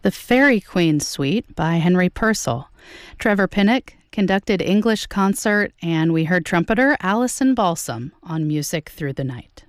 The Fairy Queen Suite by Henry Purcell. Trevor Pinnock conducted English concert, and we heard trumpeter Allison Balsam on Music Through the Night.